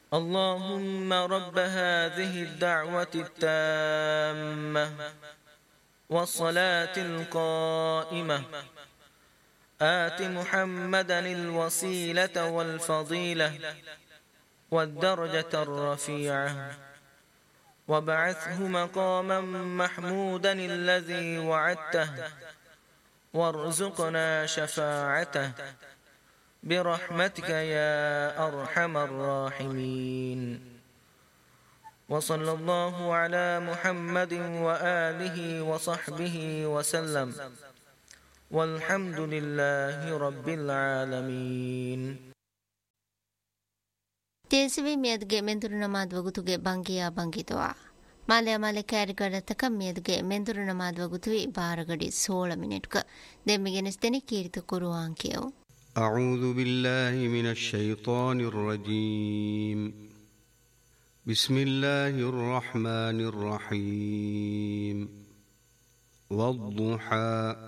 اللهم رب هذه الدعوة التامة والصلاة القائمة آت محمدا الوسيلة والفضيلة والدرجة الرفيعة وابعثه مقاما محمودا الذي وعدته وارزقنا شفاعته برحمتك يا أرحم الراحمين. وصلى الله على محمد وآله وصحبه وسلم والحمد لله رب العالمين. ದೇಶವೇ ಮೇದ್ಗೆ ಮೆಂದುರು ನಮಾದ್ ವಗುತುಗೆ ಬಂಗಿಯ ಬಂಗಿತವಾ ಮಾಲೆ ಮಾಲೆ ಕ್ಯಾರಿಗಡ ತಕ ಮೇದ್ಗೆ ಮೆಂದುರು ನಮಾದ್ ವಗುತುವಿ ಬಾರಗಡಿ 16 ಮಿನಿಟ್ಕ ದೆಮ್ಮಿಗೆನಿಸ್ತೇನೆ ಕೀರ್ತಿ ಕುರುವಾಂಕಿಯವು. أعوذ بالله من الشيطان الرجيم. بسم الله الرحمن الرحيم. والضحى